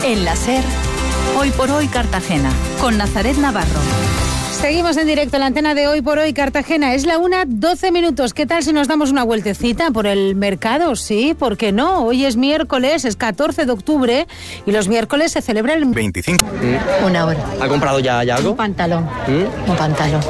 En la SER, Hoy por Hoy Cartagena, con Nazaret Navarro. Seguimos en directo en la antena de Hoy por Hoy Cartagena. Es la 1:12. ¿Qué tal si nos damos una vueltecita por el mercado? Sí, ¿por qué no? Hoy es miércoles, es 14 de octubre y los miércoles se celebra el 25. Una hora. ¿Ha comprado ya algo? Un pantalón. Un pantalón.